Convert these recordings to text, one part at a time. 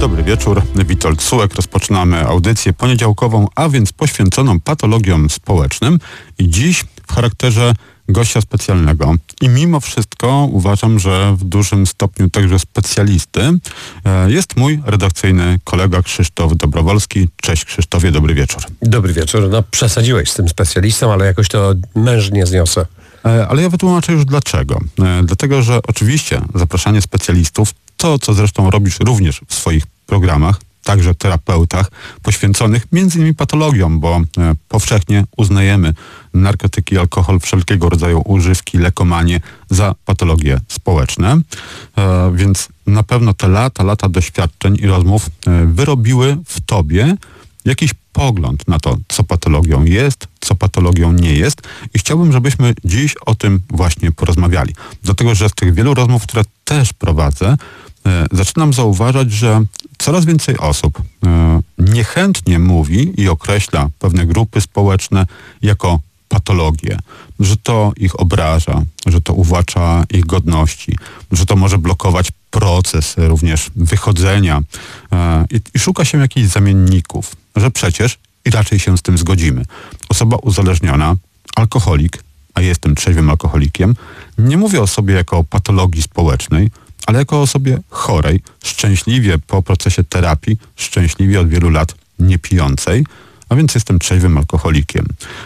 Dobry wieczór, Witold Sułek. Rozpoczynamy audycję poniedziałkową, a więc poświęconą patologiom społecznym i dziś w charakterze gościa specjalnego. I mimo wszystko uważam, że w dużym stopniu także specjalisty jest mój redakcyjny kolega Krzysztof Dobrowolski. Cześć Krzysztofie, dobry wieczór. Dobry wieczór. No przesadziłeś z tym specjalistą, ale jakoś to mężnie zniosę. Ale ja wytłumaczę już dlaczego. Dlatego, że oczywiście zapraszanie specjalistów, to co zresztą robisz również w swoich programach, także terapeutach, poświęconych między innymi patologiom, bo powszechnie uznajemy narkotyki, alkohol, wszelkiego rodzaju używki, lekomanie za patologie społeczne. Więc na pewno te lata doświadczeń i rozmów wyrobiły w tobie jakiś pogląd na to, co patologią jest, co patologią nie jest i chciałbym, żebyśmy dziś o tym właśnie porozmawiali. Dlatego, że z tych wielu rozmów, które też prowadzę, zaczynam zauważać, że coraz więcej osób niechętnie mówi i określa pewne grupy społeczne jako patologie, że to ich obraża, że to uwłacza ich godności, że to może blokować proces również wychodzenia i szuka się jakichś zamienników, że przecież i raczej się z tym zgodzimy. Osoba uzależniona, alkoholik, a jestem trzeźwym alkoholikiem, nie mówię o sobie jako o patologii społecznej, ale jako o osobie chorej, szczęśliwie po procesie terapii, szczęśliwie od wielu lat nie pijącej, a więc jestem trzeźwym alkoholikiem.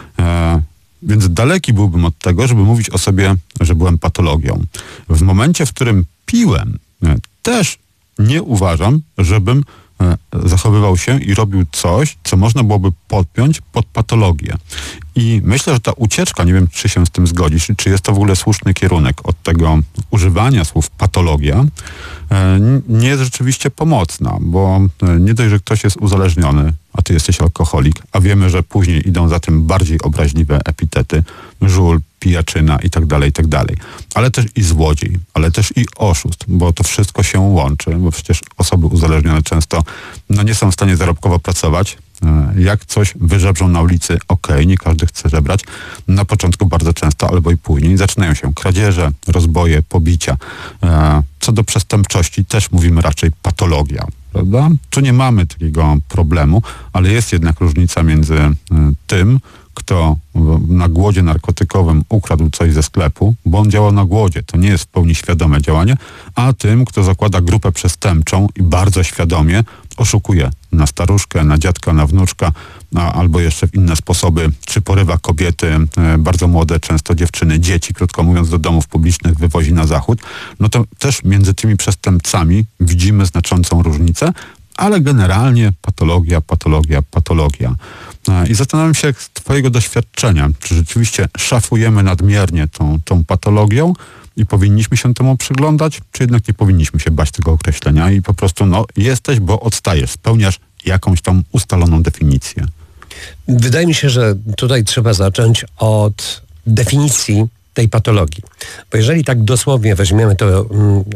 Więc daleki byłbym od tego, żeby mówić o sobie, że byłem patologią. W momencie, w którym piłem, też nie uważam, żebym zachowywał się i robił coś, co można byłoby podpiąć pod patologię. I myślę, że ta ucieczka, nie wiem, czy się z tym zgodzisz, czy jest to w ogóle słuszny kierunek od tego używania słów patologia, nie jest rzeczywiście pomocna, bo nie dość, że ktoś jest uzależniony, a ty jesteś alkoholik, a wiemy, że później idą za tym bardziej obraźliwe epitety, żul, pijaczyna i tak dalej, ale też i złodziej, ale też i oszust, bo to wszystko się łączy, bo przecież osoby uzależnione często nie są w stanie zarobkowo pracować. Jak coś wyżebrzą na ulicy, nie każdy chce żebrać. Na początku bardzo często, albo i później zaczynają się kradzieże, rozboje, pobicia. Co do przestępczości też mówimy raczej patologia, prawda? Tu nie mamy takiego problemu, ale jest jednak różnica między tym, kto na głodzie narkotykowym ukradł coś ze sklepu, bo on działał na głodzie, to nie jest w pełni świadome działanie, a tym, kto zakłada grupę przestępczą i bardzo świadomie oszukuje na staruszkę, na dziadka, na wnuczka, albo jeszcze w inne sposoby, czy porywa kobiety, bardzo młode, często dziewczyny, dzieci, krótko mówiąc, do domów publicznych wywozi na zachód, no to też między tymi przestępcami widzimy znaczącą różnicę, ale generalnie patologia. I zastanawiam się z twojego doświadczenia, czy rzeczywiście szafujemy nadmiernie tą patologią i powinniśmy się temu przyglądać, czy jednak nie powinniśmy się bać tego określenia i po prostu jesteś, bo odstajesz, spełniasz jakąś tam ustaloną definicję. Wydaje mi się, że tutaj trzeba zacząć od definicji tej patologii. Bo jeżeli tak dosłownie weźmiemy to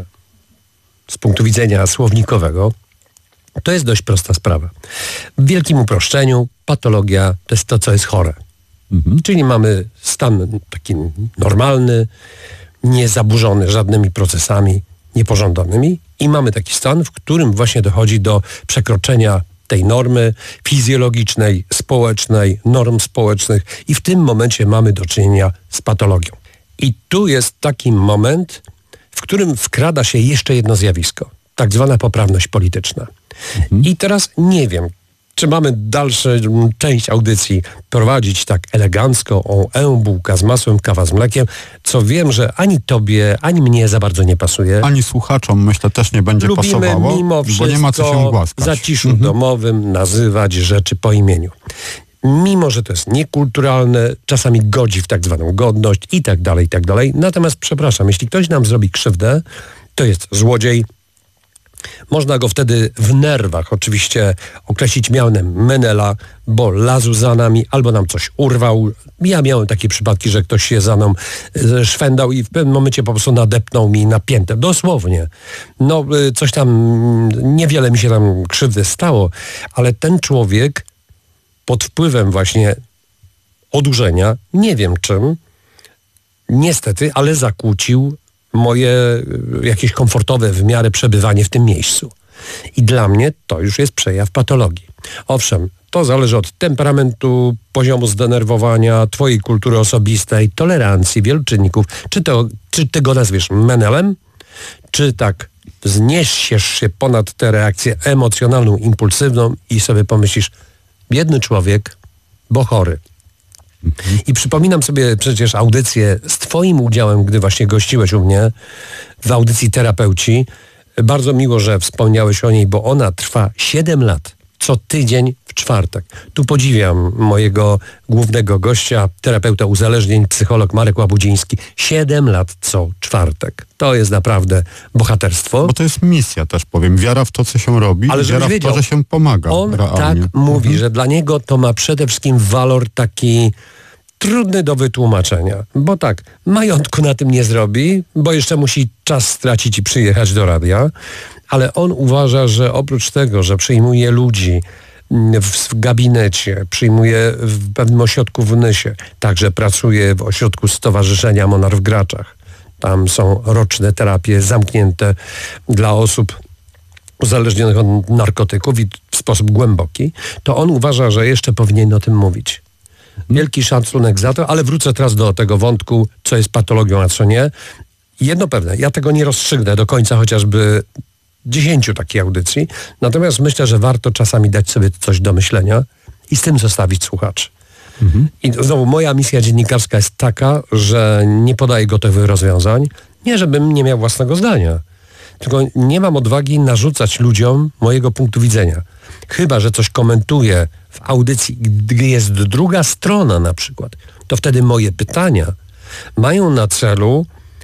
z punktu widzenia słownikowego, to jest dość prosta sprawa. W wielkim uproszczeniu patologia to jest to, co jest chore. Czyli mamy stan taki normalny, niezaburzony żadnymi procesami niepożądanymi i mamy taki stan, w którym właśnie dochodzi do przekroczenia tej normy fizjologicznej, społecznej, norm społecznych i w tym momencie mamy do czynienia z patologią. I tu jest taki moment, w którym wkrada się jeszcze jedno zjawisko, tak zwana poprawność polityczna. I teraz nie wiem, czy mamy dalszą część audycji prowadzić tak elegancko, bułka z masłem, kawa z mlekiem, co wiem, że ani tobie, ani mnie za bardzo nie pasuje. Ani słuchaczom, myślę, też nie będzie pasowało, mimo wszystko, bo nie ma co się głaskać. W zaciszu domowym nazywać rzeczy po imieniu. Mimo, że to jest niekulturalne, czasami godzi w tak zwaną godność i tak dalej. Natomiast przepraszam, jeśli ktoś nam zrobi krzywdę, to jest złodziej. Można go wtedy w nerwach oczywiście określić mianem Menela, bo lazł za nami albo nam coś urwał. Ja miałem takie przypadki, że ktoś się za mną szwendał i w pewnym momencie po prostu nadepnął mi na piętę. Dosłownie. Coś tam, niewiele mi się tam krzywdy stało, ale ten człowiek pod wpływem właśnie odurzenia, nie wiem czym, niestety, ale zakłócił moje jakieś komfortowe w miarę przebywanie w tym miejscu. I dla mnie to już jest przejaw patologii. Owszem, to zależy od temperamentu, poziomu zdenerwowania, twojej kultury osobistej, tolerancji, wielu czynników. Czy ty go nazwiesz menelem, czy tak wzniesiesz się ponad tę reakcję emocjonalną, impulsywną i sobie pomyślisz, biedny człowiek, bo chory. I przypominam sobie przecież audycję z twoim udziałem, gdy właśnie gościłeś u mnie w audycji Terapeuci. Bardzo miło, że wspomniałeś o niej, bo ona trwa 7 lat. Co tydzień w czwartek. Tu podziwiam mojego głównego gościa, terapeuta uzależnień, psycholog Marek Łabudziński. 7 lat co czwartek. To jest naprawdę bohaterstwo. Bo to jest misja też, powiem. Wiara w to, co się robi, ale wiara w to, że się pomaga. On realnie. tak mówi, że dla niego to ma przede wszystkim walor taki trudny do wytłumaczenia. Bo tak, majątku na tym nie zrobi, bo jeszcze musi czas stracić i przyjechać do radia. Ale on uważa, że oprócz tego, że przyjmuje ludzi w gabinecie, przyjmuje w pewnym ośrodku w Nysie, także pracuje w ośrodku Stowarzyszenia Monarch w Graczach. Tam są roczne terapie zamknięte dla osób uzależnionych od narkotyków i w sposób głęboki, to on uważa, że jeszcze powinien o tym mówić. Wielki szacunek za to, ale wrócę teraz do tego wątku, co jest patologią, a co nie. Jedno pewne, ja tego nie rozstrzygnę do końca, chociażby 10 takich audycji, natomiast myślę, że warto czasami dać sobie coś do myślenia i z tym zostawić słuchaczy. I znowu moja misja dziennikarska jest taka, że nie podaję gotowych rozwiązań, nie żebym nie miał własnego zdania, tylko nie mam odwagi narzucać ludziom mojego punktu widzenia. Chyba że coś komentuję w audycji, gdy jest druga strona na przykład, to wtedy moje pytania mają na celu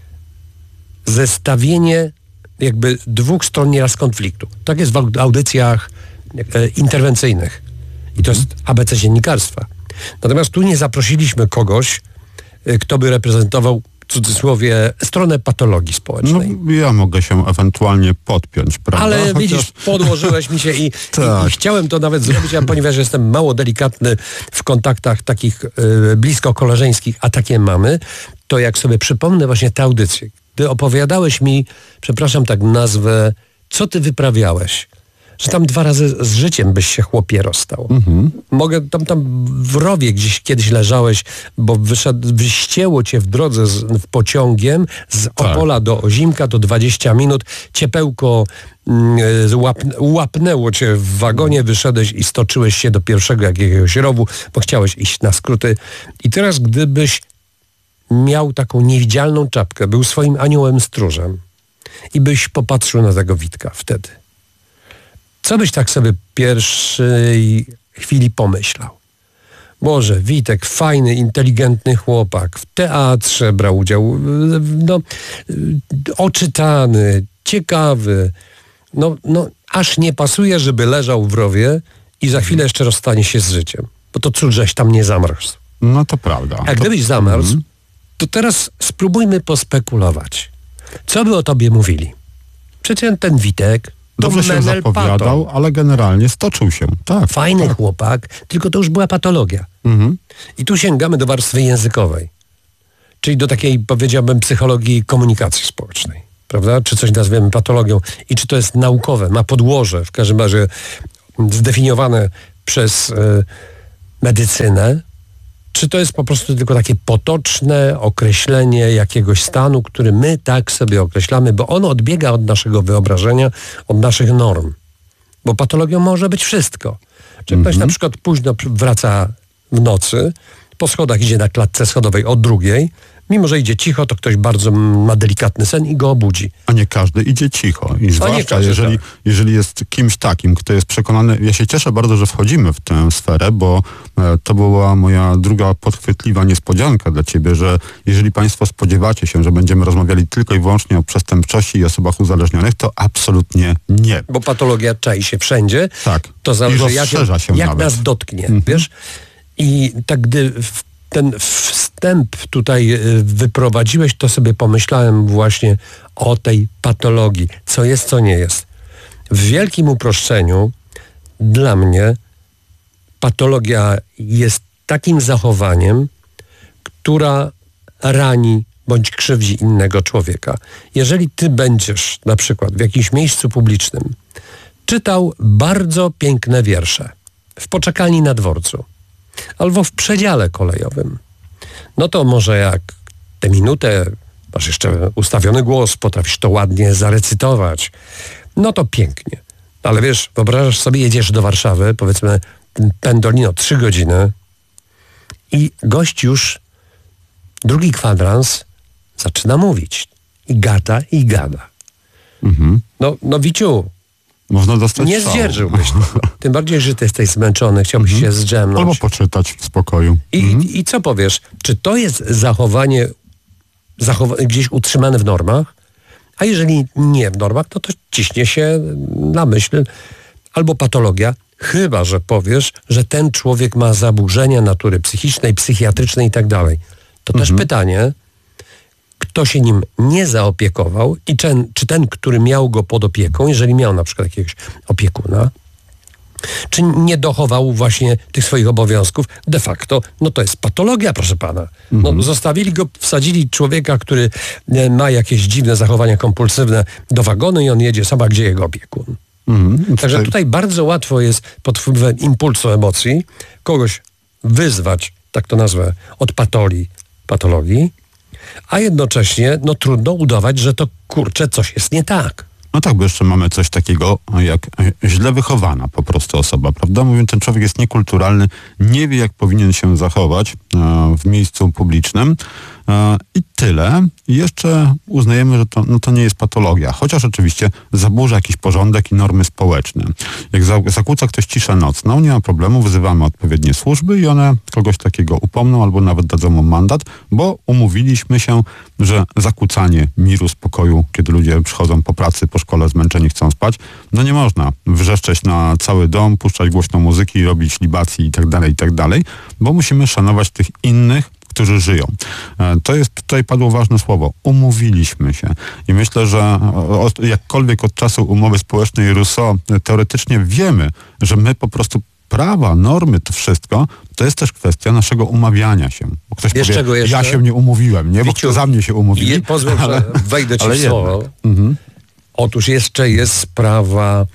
zestawienie jakby dwóch stron nieraz konfliktu. Tak jest w audycjach interwencyjnych. I to jest ABC dziennikarstwa. Natomiast tu nie zaprosiliśmy kogoś, kto by reprezentował, w cudzysłowie, stronę patologii społecznej. No, ja mogę się ewentualnie podpiąć, prawda? Ale widzisz, podłożyłeś mi się i chciałem to nawet zrobić, a ponieważ jestem mało delikatny w kontaktach takich blisko koleżeńskich, a takie mamy, to jak sobie przypomnę właśnie tę audycję, gdy opowiadałeś mi, przepraszam, tak nazwę, co ty wyprawiałeś, że tam 2 razy z życiem byś się, chłopie, rozstał. Mogę, tam w rowie gdzieś kiedyś leżałeś, bo wyścięło cię w drodze w pociągiem z Opola do Ozimka, to 20 minut, ciepełko łapnęło cię w wagonie, wyszedłeś i stoczyłeś się do pierwszego jakiegoś rowu, bo chciałeś iść na skróty. I teraz gdybyś miał taką niewidzialną czapkę, był swoim aniołem stróżem i byś popatrzył na tego Witka wtedy. Co byś tak sobie pierwszej chwili pomyślał? Boże, Witek, fajny, inteligentny chłopak, w teatrze brał udział, no, oczytany, ciekawy, no, aż nie pasuje, żeby leżał w rowie i za chwilę jeszcze rozstanie się z życiem, bo to cud, żeś tam nie zamarzł. No to prawda. A gdybyś zamarzł, to teraz spróbujmy pospekulować. Co by o tobie mówili? Przecież ten Witek dobrze się zapowiadał, ale generalnie stoczył się. Tak, fajny chłopak, tylko to już była patologia. I tu sięgamy do warstwy językowej. Czyli do takiej, powiedziałbym, psychologii komunikacji społecznej. Prawda? Czy coś nazwiemy patologią i czy to jest naukowe, ma podłoże, w każdym razie zdefiniowane przez medycynę, czy to jest po prostu tylko takie potoczne określenie jakiegoś stanu, który my tak sobie określamy, bo ono odbiega od naszego wyobrażenia, od naszych norm. Bo patologią może być wszystko. Czy ktoś na przykład późno wraca w nocy, po schodach idzie na klatce schodowej o 2:00, mimo że idzie cicho, to ktoś bardzo ma delikatny sen i go obudzi. A nie każdy idzie cicho. I zwłaszcza jeżeli jest kimś takim, kto jest przekonany... Ja się cieszę bardzo, że wchodzimy w tę sferę, bo to była moja druga podchwytliwa niespodzianka dla ciebie, że jeżeli państwo spodziewacie się, że będziemy rozmawiali tylko i wyłącznie o przestępczości i osobach uzależnionych, to absolutnie nie. Bo patologia czai się wszędzie. Tak. To zależy, jak nas dotknie, wiesz? I tak gdy ten wstęp tutaj wyprowadziłeś, to sobie pomyślałem właśnie o tej patologii. Co jest, co nie jest. W wielkim uproszczeniu dla mnie patologia jest takim zachowaniem, która rani bądź krzywdzi innego człowieka. Jeżeli ty będziesz na przykład w jakimś miejscu publicznym czytał bardzo piękne wiersze w poczekalni na dworcu albo w przedziale kolejowym, no to może jak tę minutę masz jeszcze ustawiony głos, potrafisz to ładnie zarecytować, no to pięknie. Ale wiesz, wyobrażasz sobie, jedziesz do Warszawy, powiedzmy Pendolino 3 godziny i gość już drugi kwadrans zaczyna mówić. I gada. No Wiciu, można dostać nie zdzierżyłbyś tego. Tym bardziej, że ty jesteś zmęczony, chciałbyś się zdrzemnąć. Albo poczytać w spokoju. I co powiesz? Czy to jest zachowanie gdzieś utrzymane w normach? A jeżeli nie w normach, to ciśnie się na myśl albo patologia, chyba że powiesz, że ten człowiek ma zaburzenia natury psychicznej, psychiatrycznej i tak dalej. To też pytanie, kto się nim nie zaopiekował i czy ten, który miał go pod opieką, jeżeli miał na przykład jakiegoś opiekuna, czy nie dochował właśnie tych swoich obowiązków, de facto, no to jest patologia, proszę pana. No, zostawili go, wsadzili człowieka, który ma jakieś dziwne zachowania kompulsywne do wagonu i on jedzie sama, gdzie jego opiekun. Także tutaj bardzo łatwo jest pod wpływem impulsu emocji kogoś wyzwać, tak to nazwę, od patologii, a jednocześnie no trudno udawać, że to kurczę coś jest nie tak. No tak, bo jeszcze mamy coś takiego jak źle wychowana po prostu osoba, prawda? Mówię, ten człowiek jest niekulturalny, nie wie jak powinien się zachować w miejscu publicznym i tyle. I jeszcze uznajemy, że to nie jest patologia, chociaż oczywiście zaburza jakiś porządek i normy społeczne. Jak zakłóca ktoś ciszę nocną, nie ma problemu, wyzywamy odpowiednie służby i one kogoś takiego upomną albo nawet dadzą mu mandat, bo umówiliśmy się, że zakłócanie miru, spokoju, kiedy ludzie przychodzą po pracy, po szkole zmęczeni, chcą spać, no nie można wrzeszczeć na cały dom, puszczać głośno muzyki, robić libacji i tak dalej, bo musimy szanować tych innych, którzy żyją. Tutaj padło ważne słowo. Umówiliśmy się. I myślę, że jakkolwiek od czasu umowy społecznej Rousseau teoretycznie wiemy, że my po prostu prawa, normy, to wszystko, to jest też kwestia naszego umawiania się. Bo ktoś Wiesz, powie, czego jeszcze? ja się nie umówiłem, nie? Bo kto za mnie się umówili. Pozwól, że wejdę ci w słowo. Otóż jeszcze jest sprawa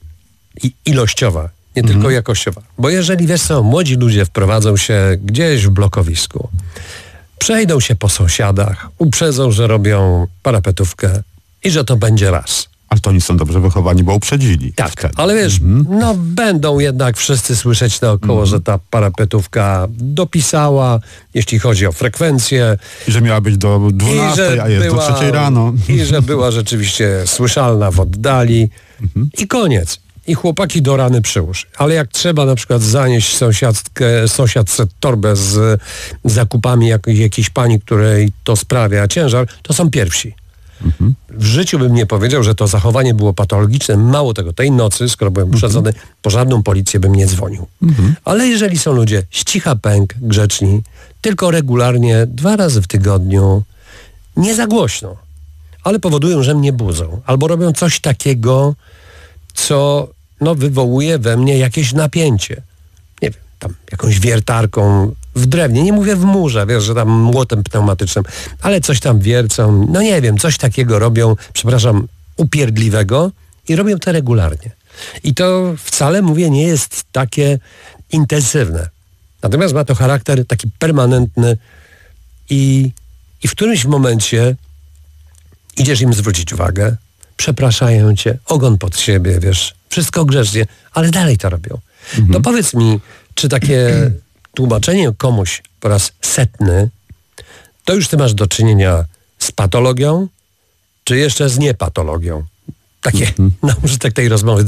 ilościowa, nie tylko jakościowa. Bo jeżeli, wiesz co, młodzi ludzie wprowadzą się gdzieś w blokowisku, przejdą się po sąsiadach, uprzedzą, że robią parapetówkę i że to będzie raz. Ale to oni są dobrze wychowani, bo uprzedzili. Tak, wtedy. ale wiesz, no będą jednak wszyscy słyszeć naokoło, że ta parapetówka dopisała, jeśli chodzi o frekwencję. I że miała być do 12, a jest do 3 rano. I że była rzeczywiście słyszalna w oddali. I koniec. I chłopaki do rany przyłóż. Ale jak trzeba na przykład zanieść sąsiadce torbę z zakupami jakiejś pani, której to sprawia ciężar, to są pierwsi. W życiu bym nie powiedział, że to zachowanie było patologiczne. Mało tego, tej nocy, skoro byłem uprzedzony, po żadną policję bym nie dzwonił. Ale jeżeli są ludzie z cicha pęk, grzeczni, tylko regularnie, 2 razy w tygodniu, nie za głośno, ale powodują, że mnie budzą. Albo robią coś takiego, co wywołuje we mnie jakieś napięcie. Nie wiem, tam jakąś wiertarką w drewnie, nie mówię w murze, wiesz, że tam młotem pneumatycznym, ale coś tam wiercą, no nie wiem, coś takiego robią, przepraszam, upierdliwego i robią to regularnie. I to wcale, mówię, nie jest takie intensywne. Natomiast ma to charakter taki permanentny i w którymś momencie idziesz im zwrócić uwagę, przepraszają cię, ogon pod siebie, wiesz, wszystko grzecznie, ale dalej to robią. No powiedz mi, czy takie tłumaczenie komuś po raz 100, to już ty masz do czynienia z patologią, czy jeszcze z niepatologią? Takie, na użytek tej rozmowy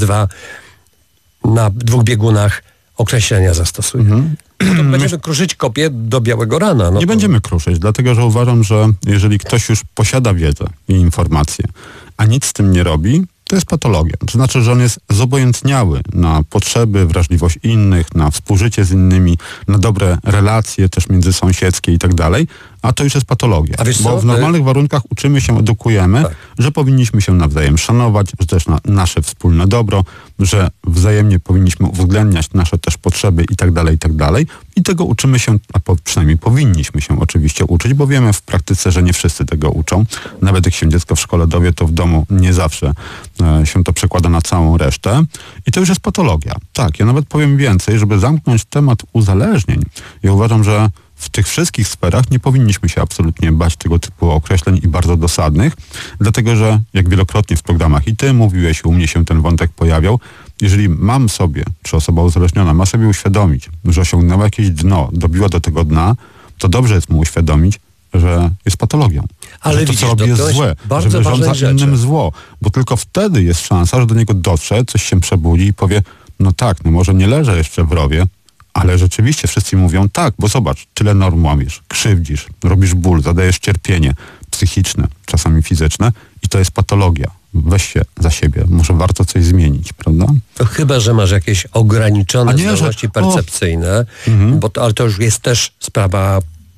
na 2 biegunach określenia zastosuję. No to będziemy kruszyć kopię do białego rana. No nie będziemy kruszyć, dlatego że uważam, że jeżeli ktoś już posiada wiedzę i informacje, a nic z tym nie robi, to jest patologia. To znaczy, że on jest zobojętniały na potrzeby, wrażliwość innych, na współżycie z innymi, na dobre relacje też międzysąsiedzkie i tak dalej, a to już jest patologia. A wiesz bo co? w normalnych warunkach uczymy się, edukujemy, Tak. że powinniśmy się nawzajem szanować, że też nasze wspólne dobro, że wzajemnie powinniśmy uwzględniać nasze też potrzeby i tak dalej, i tak dalej. I tego uczymy się, przynajmniej powinniśmy się oczywiście uczyć, bo wiemy w praktyce, że nie wszyscy tego uczą. Nawet jak się dziecko w szkole dowie, to w domu nie zawsze się to przekłada na całą resztę. I to już jest patologia. Tak, ja nawet powiem więcej, żeby zamknąć temat uzależnień. Ja uważam, że w tych wszystkich sferach nie powinniśmy się absolutnie bać tego typu określeń i bardzo dosadnych, dlatego że, jak wielokrotnie w programach i ty mówiłeś, u mnie się ten wątek pojawiał, jeżeli mam sobie, czy osoba uzależniona ma sobie uświadomić, że osiągnęła jakieś dno, dobiła do tego dna, to dobrze jest mu uświadomić, że jest patologią. Ale że to, widzisz, co robi, jest złe, bardzo że wyrządza innym rzeczy. zło, bo tylko wtedy jest szansa, że do niego dotrze, coś się przebudzi i powie, no tak, no może nie leżę jeszcze w rowie, ale rzeczywiście wszyscy mówią tak, bo zobacz, tyle norm łamiesz, krzywdzisz, robisz ból, zadajesz cierpienie psychiczne, czasami fizyczne i to jest patologia. Weź się za siebie, może warto coś zmienić, prawda? To chyba, że masz jakieś ograniczone nie, zdolności że- percepcyjne, ale to już jest też sprawa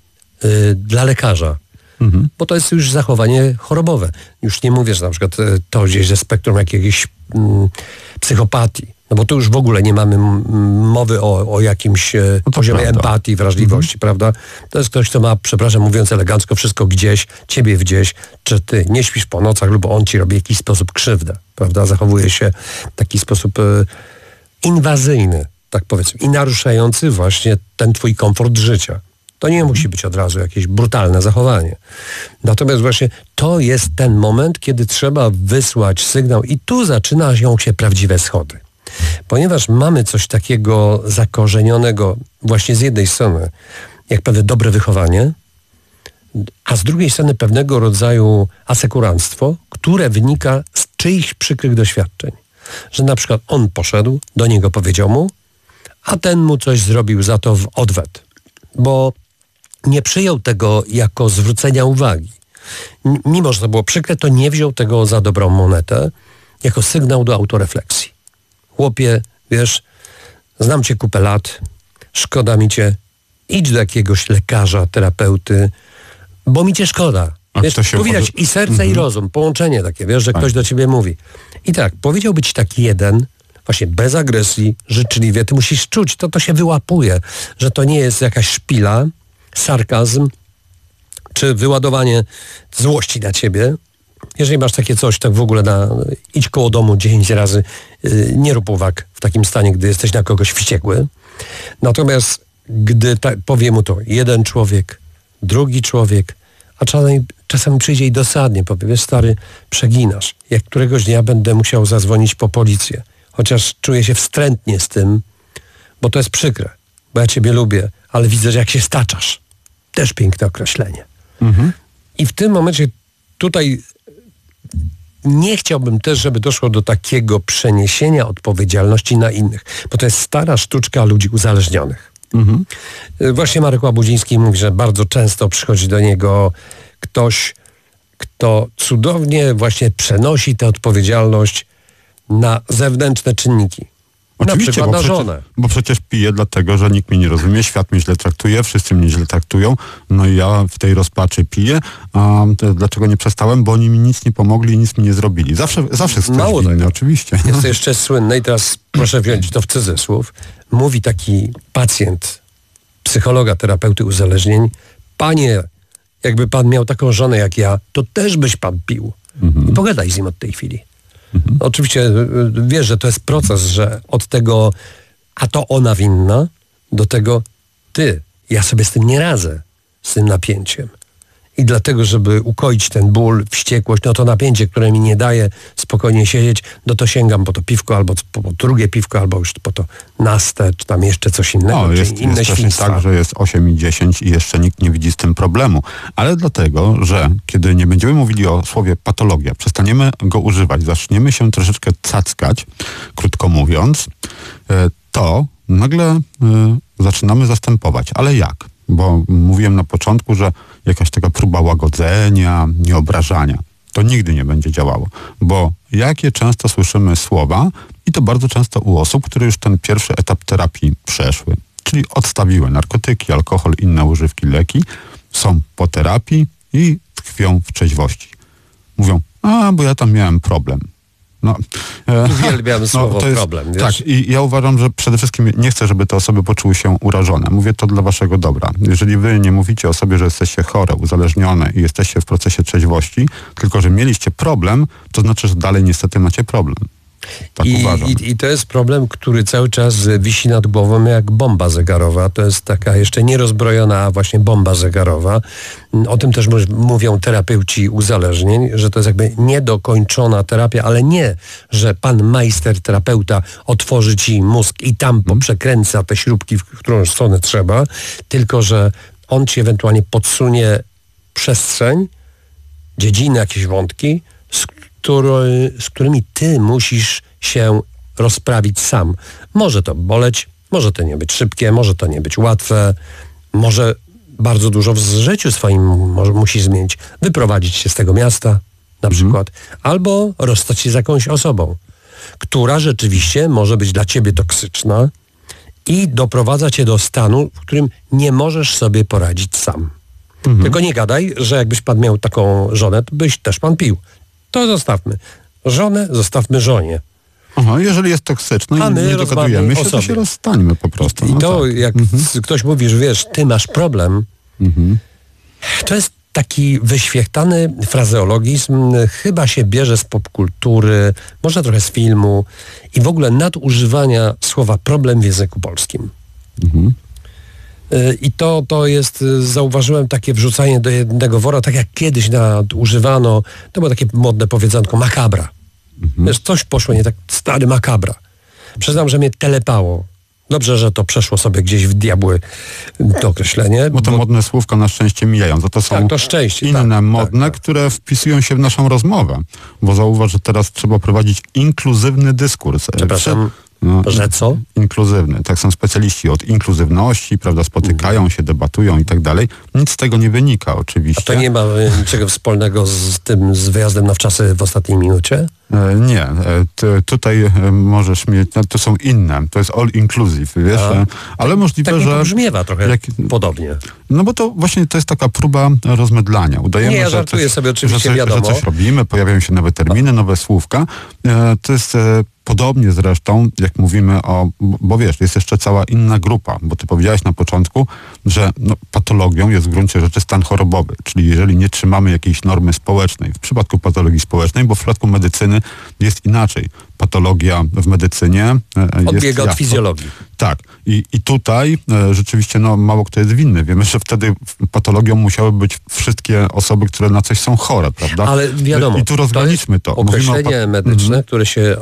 dla lekarza. Bo to jest już zachowanie chorobowe. Już nie mówię, że na przykład to gdzieś ze spektrum jakiejś psychopatii. No bo tu już w ogóle nie mamy mowy o jakimś poziomie prawda. empatii, wrażliwości, prawda? To jest ktoś, kto ma, przepraszam, mówiąc elegancko, wszystko gdzieś, ciebie gdzieś, czy ty nie śpisz po nocach lub on ci robi w jakiś sposób krzywdę, prawda? Zachowuje się w taki sposób inwazyjny, tak powiedzmy, i naruszający właśnie ten twój komfort życia. To nie musi być od razu jakieś brutalne zachowanie. Natomiast właśnie to jest ten moment, kiedy trzeba wysłać sygnał i tu zaczynają się prawdziwe schody. Ponieważ mamy coś takiego zakorzenionego właśnie z jednej strony, jak pewne dobre wychowanie, a z drugiej strony pewnego rodzaju asekuranstwo, które wynika z czyichś przykrych doświadczeń. Że na przykład on poszedł, do niego powiedział mu, a ten mu coś zrobił za to w odwet. Bo nie przyjął tego jako zwrócenia uwagi. Mimo że to było przykre, to nie wziął tego za dobrą monetę, jako sygnał do autorefleksji. Chłopie, wiesz, znam cię kupę lat, szkoda mi cię, idź do jakiegoś lekarza, terapeuty, bo mi cię szkoda. A Wiesz, kto się tu widać i serce, i rozum, połączenie takie, wiesz, że ktoś do ciebie mówi. I tak, powiedziałby ci taki jeden, właśnie bez agresji, życzliwie, ty musisz czuć, to się wyłapuje, że to nie jest jakaś szpila, sarkazm, czy wyładowanie złości na ciebie. Jeżeli masz takie coś, tak w ogóle idź koło domu 10 razy, nie rób uwag w takim stanie, gdy jesteś na kogoś wściekły. Natomiast gdy powie mu to jeden człowiek, drugi człowiek, a czasami przyjdzie i dosadnie powie, wiesz stary, przeginasz. Jak któregoś dnia będę musiał zadzwonić po policję. Chociaż czuję się wstrętnie z tym, bo to jest przykre, bo ja ciebie lubię, ale widzę, że jak się staczasz. Też piękne określenie. I w tym momencie tutaj nie chciałbym też, żeby doszło do takiego przeniesienia odpowiedzialności na innych, bo to jest stara sztuczka ludzi uzależnionych. Właśnie Marek Łabudziński mówi, że bardzo często przychodzi do niego ktoś, kto cudownie właśnie przenosi tę odpowiedzialność na zewnętrzne czynniki. Na przykład na żonę. Bo przecież piję dlatego, że nikt mnie nie rozumie, świat mnie źle traktuje, wszyscy mnie źle traktują, no i ja w tej rozpaczy piję, a dlaczego nie przestałem? Bo oni mi nic nie pomogli i nic mi nie zrobili. Zawsze jest ktoś winny, oczywiście. Jest to jeszcze słynne i teraz proszę wziąć to w cudzysłów. Mówi taki pacjent, psychologa, terapeuty uzależnień, panie, jakby pan miał taką żonę jak ja, to też byś pan pił. I pogadaj z nim od tej chwili. Oczywiście wiesz, że to jest proces, że od tego, a to ona winna, do tego ja sobie z tym nie radzę, z tym napięciem. I dlatego, żeby ukoić ten ból, wściekłość, no to napięcie, które mi nie daje spokojnie siedzieć, no to sięgam po to piwko, albo po drugie piwko, albo już po to naste, czy tam jeszcze coś innego, czy inne świństwa. Tak, że jest 8 i 10 i jeszcze nikt nie widzi z tym problemu. Ale dlatego, że kiedy nie będziemy mówili o słowie patologia, przestaniemy go używać, zaczniemy się troszeczkę cackać, krótko mówiąc, to nagle zaczynamy zastępować. Ale jak? Bo mówiłem na początku, że jakaś taka próba łagodzenia, nieobrażania, to nigdy nie będzie działało. Bo jakie często słyszymy słowa, i to bardzo często u osób, które już ten pierwszy etap terapii przeszły, czyli odstawiły narkotyki, alkohol, inne używki, leki, są po terapii i tkwią w trzeźwości. Mówią, bo ja tam miałem problem. Uwielbiam słowo problem. Wiesz? Tak, i ja uważam, że przede wszystkim nie chcę, żeby te osoby poczuły się urażone. Mówię to dla waszego dobra. Jeżeli wy nie mówicie o sobie, że jesteście chore, uzależnione i jesteście w procesie trzeźwości, tylko że mieliście problem, to znaczy, że dalej niestety macie problem. Tak uważam. I to jest problem, który cały czas wisi nad głową jak bomba zegarowa. To jest taka jeszcze nierozbrojona właśnie bomba zegarowa. O tym też mówią terapeuci uzależnień, że to jest jakby niedokończona terapia, ale nie, że pan majster terapeuta otworzy ci mózg i tam poprzekręca te śrubki, w którą stronę trzeba, tylko że on ci ewentualnie podsunie przestrzeń, dziedziny, jakieś wątki, z którymi ty musisz się rozprawić sam. Może to boleć, może to nie być szybkie, może to nie być łatwe, może bardzo dużo w życiu swoim musisz zmienić. Wyprowadzić się z tego miasta na przykład, albo rozstać się z jakąś osobą, która rzeczywiście może być dla ciebie toksyczna i doprowadza cię do stanu, w którym nie możesz sobie poradzić sam. Tylko nie gadaj, że jakbyś pan miał taką żonę, to byś też pan pił. To zostawmy. Żonę zostawmy żonie. Jeżeli jest toksyczne i nie dogadujemy się, to się rozstańmy po prostu. I to jak ktoś mówi, że wiesz, ty masz problem, to jest taki wyświechtany frazeologizm, chyba się bierze z popkultury, może trochę z filmu i w ogóle nadużywania słowa problem w języku polskim. I to jest, zauważyłem takie wrzucanie do jednego wora, tak jak kiedyś nadużywano, to było takie modne powiedzonko, makabra. Wiesz, coś poszło nie tak, stary makabra. Przyznam, że mnie telepało. Dobrze, że to przeszło sobie gdzieś w diabły, to określenie. Bo te modne słówka na szczęście mijają. To są to szczęście, inne modne, które wpisują się w naszą rozmowę. Bo zauważ, że teraz trzeba prowadzić inkluzywny dyskurs. Przepraszam. Że co? Inkluzywny. Tak są specjaliści od inkluzywności, prawda, spotykają się, debatują i tak dalej. Nic z tego nie wynika oczywiście. A to nie ma niczego wspólnego z wyjazdem na wczasy w ostatniej minucie? Nie. Tutaj możesz mieć, to są inne. To jest all inclusive, wiesz? Ale możliwe, tak że... Tak brzmiewa trochę podobnie. No bo to właśnie to jest taka próba rozmydlania. Udajemy, nie, ja żartuję sobie oczywiście, wiadomo. Że coś robimy, pojawiają się nowe terminy, nowe słówka. To jest... Podobnie zresztą, jak mówimy bo wiesz, jest jeszcze cała inna grupa, bo ty powiedziałeś na początku, że patologią jest w gruncie rzeczy stan chorobowy, czyli jeżeli nie trzymamy jakiejś normy społecznej, w przypadku patologii społecznej, bo w przypadku medycyny jest inaczej. Patologia w medycynie odbiega od fizjologii. Tak. I tutaj rzeczywiście mało kto jest winny. Wiemy, że wtedy patologią musiały być wszystkie osoby, które na coś są chore, prawda? Ale wiadomo, i tu rozgraniczmy to. Określenie medyczne, które się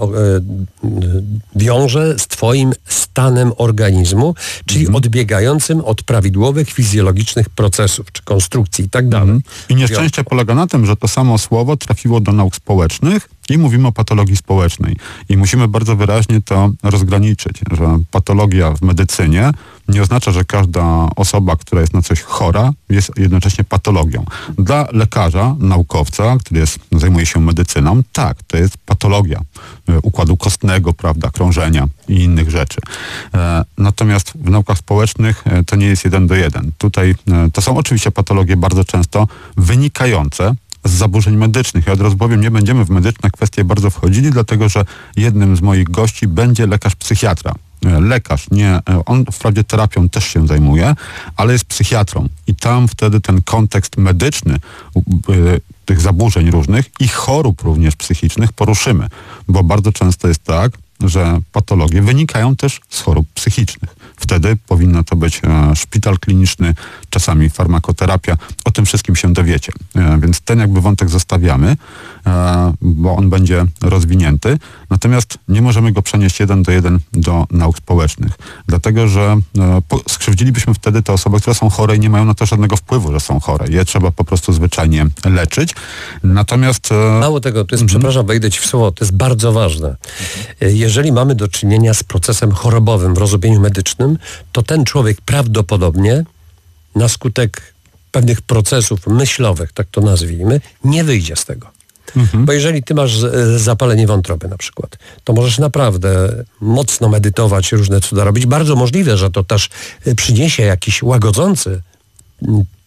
wiąże z twoim stanem organizmu, czyli odbiegającym od prawidłowych fizjologicznych procesów, czy konstrukcji i tak dalej. I nieszczęście polega na tym, że to samo słowo trafiło do nauk społecznych i mówimy o patologii społecznej. I musimy bardzo wyraźnie to rozgraniczyć, że patologia w medycynie nie oznacza, że każda osoba, która jest na coś chora, jest jednocześnie patologią. Dla lekarza, naukowca, który zajmuje się medycyną, tak, to jest patologia układu kostnego, prawda, krążenia i innych rzeczy. Natomiast w naukach społecznych to nie jest 1:1. Tutaj to są oczywiście patologie bardzo często wynikające z zaburzeń medycznych. Ja od razu powiem, nie będziemy w medyczne kwestie bardzo wchodzili, dlatego że jednym z moich gości będzie lekarz psychiatra. Lekarz, nie, on wprawdzie terapią też się zajmuje, ale jest psychiatrą i tam wtedy ten kontekst medyczny tych zaburzeń różnych i chorób również psychicznych poruszymy, bo bardzo często jest tak, że patologie wynikają też z chorób psychicznych. Wtedy powinno to być szpital kliniczny, czasami farmakoterapia. O tym wszystkim się dowiecie. Więc ten jakby wątek zostawiamy, bo on będzie rozwinięty. Natomiast nie możemy go przenieść 1:1 do nauk społecznych. Dlatego, że skrzywdzilibyśmy wtedy te osoby, które są chore i nie mają na to żadnego wpływu, że są chore. Je trzeba po prostu zwyczajnie leczyć. Natomiast... Mało tego, to jest, przepraszam, wejdę ci w słowo, to jest bardzo ważne. Jeżeli mamy do czynienia z procesem chorobowym w rozumieniu medycznym, to ten człowiek prawdopodobnie na skutek pewnych procesów myślowych, tak to nazwijmy, nie wyjdzie z tego. Bo jeżeli ty masz zapalenie wątroby na przykład, to możesz naprawdę mocno medytować, różne cuda robić. Bardzo możliwe, że to też przyniesie jakiś łagodzący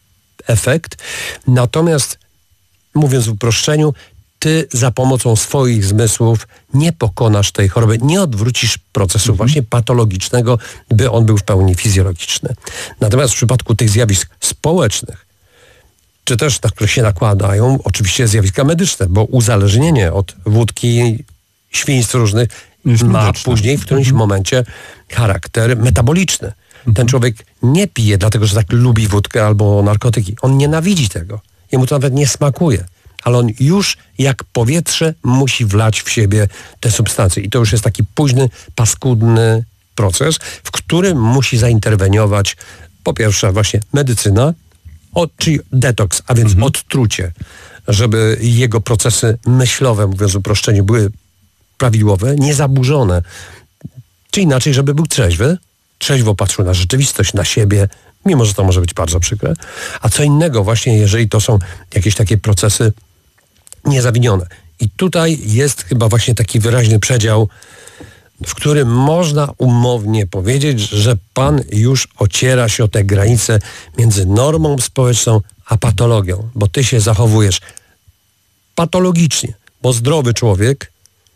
efekt. Natomiast, mówiąc w uproszczeniu, ty za pomocą swoich zmysłów nie pokonasz tej choroby, nie odwrócisz procesu właśnie patologicznego, by on był w pełni fizjologiczny. Natomiast w przypadku tych zjawisk społecznych, czy też na które się nakładają oczywiście zjawiska medyczne, bo uzależnienie od wódki, świństw różnych ma później w którymś momencie charakter metaboliczny. Ten człowiek nie pije dlatego, że tak lubi wódkę albo narkotyki. On nienawidzi tego. Jemu to nawet nie smakuje. Ale on już jak powietrze musi wlać w siebie te substancje. I to już jest taki późny, paskudny proces, w którym musi zainterweniować po pierwsze właśnie medycyna, czyli detoks, a więc odtrucie, żeby jego procesy myślowe, mówiąc w uproszczeniu, były prawidłowe, niezaburzone. Czy inaczej, żeby był trzeźwy, trzeźwo patrzył na rzeczywistość, na siebie, mimo że to może być bardzo przykre. A co innego właśnie, jeżeli to są jakieś takie procesy niezawinione. I tutaj jest chyba właśnie taki wyraźny przedział, w którym można umownie powiedzieć, że pan już ociera się o te granice między normą społeczną a patologią, bo ty się zachowujesz patologicznie, bo zdrowy człowiek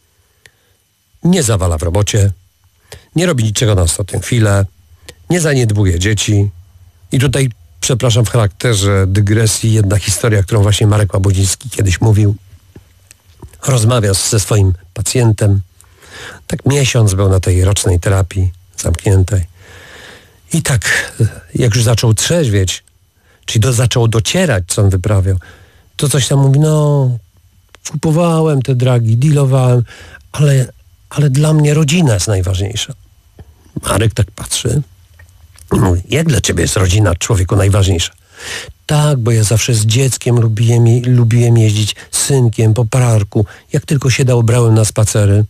nie zawala w robocie, nie robi niczego na ostatnią chwilę, nie zaniedbuje dzieci. I tutaj, przepraszam, w charakterze dygresji, jedna historia, którą właśnie Marek Łabodziński kiedyś mówił. Rozmawia ze swoim pacjentem. Tak miesiąc był na tej rocznej terapii zamkniętej. I tak, jak już zaczął trzeźwieć, czyli zaczął docierać, co on wyprawiał, to coś tam mówi, no, kupowałem te dragi, dealowałem, ale dla mnie rodzina jest najważniejsza. Marek tak patrzy i mówi, jak dla ciebie jest rodzina, człowieku, najważniejsza? Tak, bo ja zawsze z dzieckiem lubiłem jeździć z synkiem po parku. Jak tylko się dało, brałem na spacery.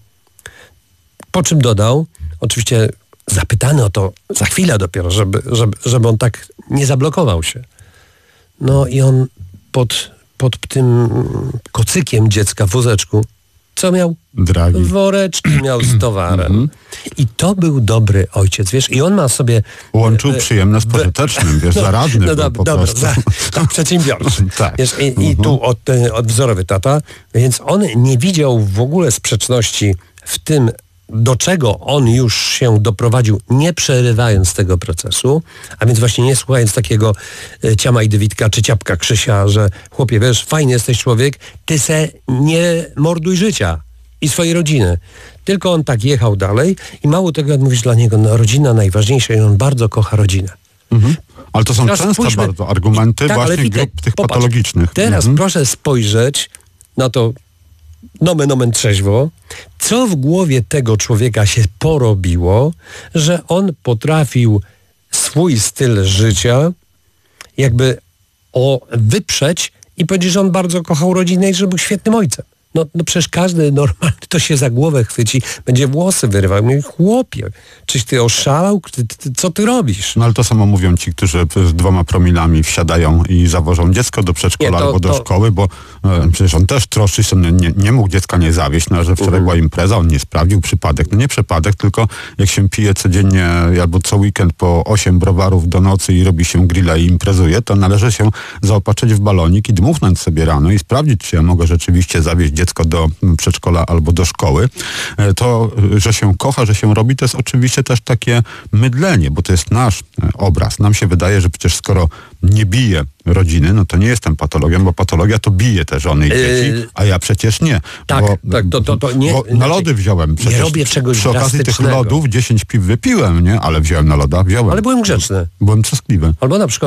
Po czym dodał, oczywiście zapytany o to za chwilę dopiero, żeby on tak nie zablokował się. No i on pod tym kocykiem dziecka w wózeczku, co miał? Dragi. Woreczki miał z towarem. I to był dobry ojciec, wiesz, i on ma sobie... Łączył przyjemne z pożytecznym, wiesz, zaradny był po prostu. Tak, przedsiębiorczy. Tak. Wiesz, i tu odwzorowy tata, więc on nie widział w ogóle sprzeczności w tym, do czego on już się doprowadził, nie przerywając tego procesu, a więc właśnie nie słuchając takiego Ciama i Dywitka czy Ciapka Krzysia, że chłopie, wiesz, fajny jesteś człowiek, ty se nie morduj życia i swojej rodziny. Tylko on tak jechał dalej i mało tego, jak mówisz dla niego, no, rodzina najważniejsza i on bardzo kocha rodzinę. Ale to są teraz często bardzo argumenty tak, właśnie grup tych patologicznych. Teraz proszę spojrzeć na to nomen omen trzeźwo, co w głowie tego człowieka się porobiło, że on potrafił swój styl życia jakby wyprzeć i powiedzieć, że on bardzo kochał rodzinę i że był świetnym ojcem. No przecież każdy normalny to się za głowę chwyci, będzie włosy wyrywał. Mówi, chłopie, czyś ty oszalał? Co ty robisz? No ale to samo mówią ci, którzy z 2 promilami wsiadają i zawożą dziecko do przedszkola albo do szkoły, bo przecież on też troszczy się, nie mógł dziecka nie zawieźć, no, że wczoraj była impreza, on nie sprawdził, przypadek. No nie przypadek, tylko jak się pije codziennie albo co weekend po 8 browarów do nocy i robi się grilla i imprezuje, to należy się zaopatrzyć w balonik i dmuchnąć sobie rano i sprawdzić, czy ja mogę rzeczywiście zawieźć dziecko do przedszkola albo do szkoły. To, że się kocha, że się robi, to jest oczywiście też takie mydlenie, bo to jest nasz obraz. Nam się wydaje, że przecież skoro nie bije rodziny, no to nie jestem patologiem, bo patologia to bije te żony i dzieci, a ja przecież nie. Tak, to nie. Bo na lody wziąłem przecież. Nie robię czegoś przy okazji tych lodów 10 piw wypiłem, nie? Ale wziąłem na loda, wziąłem. Ale byłem grzeczny. Byłem troskliwy. Albo na przykład